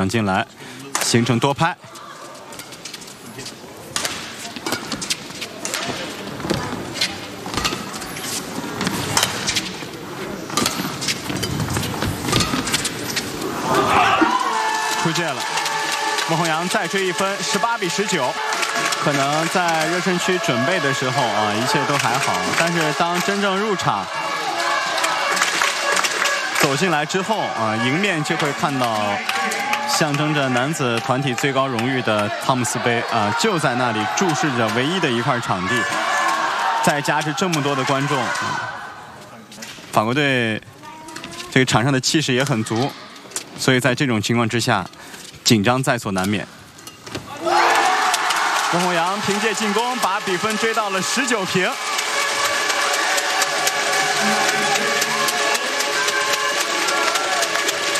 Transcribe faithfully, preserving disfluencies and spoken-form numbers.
抢进来，形成多拍。出界了，孟宏阳再追一分，十八比十九。可能在热身区准备的时候啊，一切都还好，但是当真正入场走进来之后啊，迎面就会看到象征着男子团体最高荣誉的汤姆斯杯啊，就在那里注视着唯一的一块场地，再加之这么多的观众，法国队这个场上的气势也很足，所以在这种情况之下，紧张在所难免。孟宏阳凭借进攻把比分追到了十九平。